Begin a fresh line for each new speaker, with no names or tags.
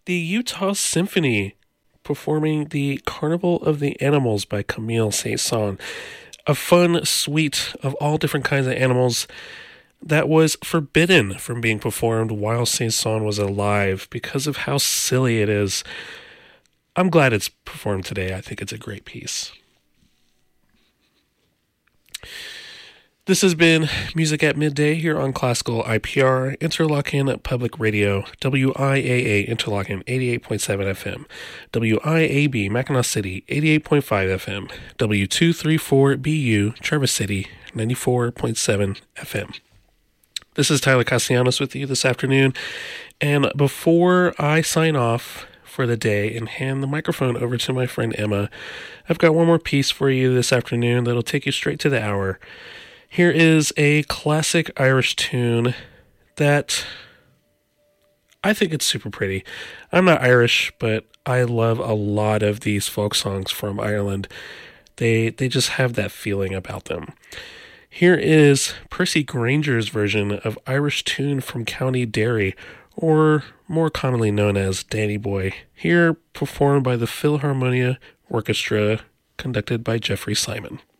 the Utah Symphony performing the Carnival of the Animals by Camille Saint-Saëns. A fun suite of all different kinds of animals that was forbidden from being performed while Saint-Saëns was alive because of how silly it is. I'm glad it's performed today. I think it's a great piece. This has been Music at Midday here on Classical IPR, Interlochen Public Radio, WIAA Interlochen 88.7 FM, WIAB Mackinac City 88.5 FM, W234BU Traverse City 94.7 FM. This is Tyler Castellanos with you this afternoon, and before I sign off for the day and hand the microphone over to my friend Emma, I've got one more piece for you this afternoon that'll take you straight to the hour. Here is a classic Irish tune that I think it's super pretty. I'm not Irish, but I love a lot of these folk songs from Ireland. They just have that feeling about them. Here is Percy Granger's version of Irish Tune from County Derry, or more commonly known as Danny Boy, here performed by the Philharmonia Orchestra, conducted by Jeffrey Simon.